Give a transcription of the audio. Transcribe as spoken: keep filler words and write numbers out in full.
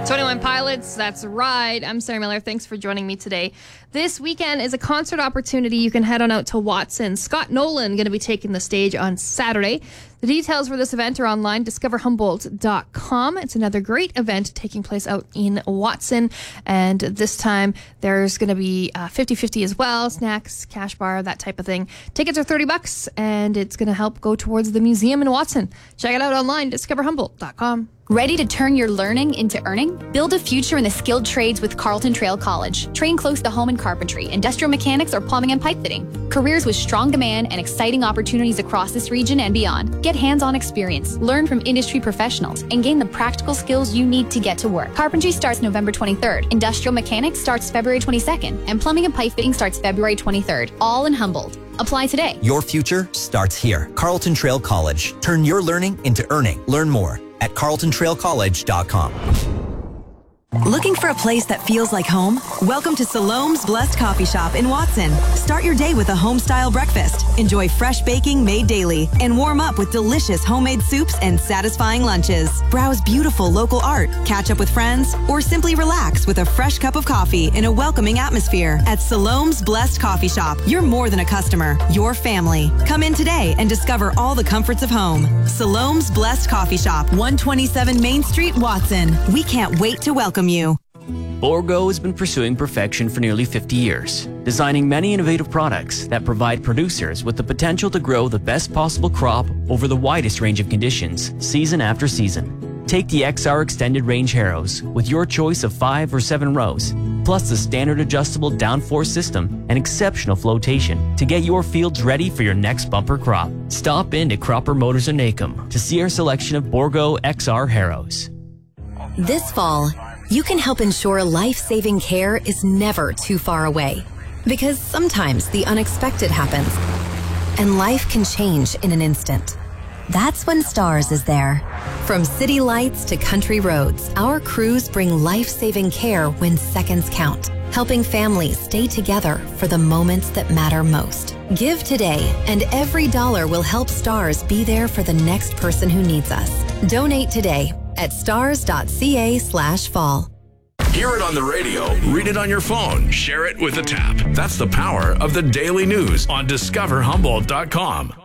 twenty-one Pilots, that's right. I'm Sarah Miller. Thanks for joining me today. This weekend is a concert opportunity. You can head on out to Watson. Scott Nolan going to be taking the stage on Saturday. The details for this event are online, discover humboldt dot com. It's another great event taking place out in Watson. And this time there's going to be uh, fifty-fifty as well, snacks, cash bar, that type of thing. Tickets are thirty bucks, and it's going to help go towards the museum in Watson. Check it out online, discover humboldt dot com. Ready to turn your learning into earning? Build a future in the skilled trades with Carleton Trail College. Train close to home in carpentry, industrial mechanics, or plumbing and pipe fitting. Careers with strong demand and exciting opportunities across this region and beyond. Get hands-on experience, learn from industry professionals, and gain the practical skills you need to get to work. Carpentry starts November twenty-third. Industrial mechanics starts February twenty-second. And plumbing and pipe fitting starts February twenty-third. All in Humboldt. Apply today. Your future starts here. Carleton Trail College. Turn your learning into earning. Learn more at carleton trail college dot com. Looking for a place that feels like home? Welcome to Siloam's Blessed Coffee Shop in Watson. Start your day with a home-style breakfast. Enjoy fresh baking made daily. And warm up with delicious homemade soups and satisfying lunches. Browse beautiful local art, catch up with friends, or simply relax with a fresh cup of coffee in a welcoming atmosphere. At Siloam's Blessed Coffee Shop, you're more than a customer, you're family. Come in today and discover all the comforts of home. Siloam's Blessed Coffee Shop, one twenty-seven Main Street, Watson. We can't wait to welcome you. Bourgault has been pursuing perfection for nearly fifty years, designing many innovative products that provide producers with the potential to grow the best possible crop over the widest range of conditions, season after season. Take the X R Extended Range Harrows with your choice of five or seven rows, plus the standard adjustable downforce system and exceptional flotation to get your fields ready for your next bumper crop. Stop in to Cropper Motors in Nacum to see our selection of Bourgault X R Harrows. This fall, you can help ensure life-saving care is never too far away. Because sometimes the unexpected happens, and life can change in an instant. That's when STARS is there. From city lights to country roads, our crews bring life-saving care when seconds count, helping families stay together for the moments that matter most. Give today, and every dollar will help STARS be there for the next person who needs us. Donate today at stars.ca slash fall. Hear it on the radio, read it on your phone, share it with a tap. That's the power of the daily news on discover humboldt dot com.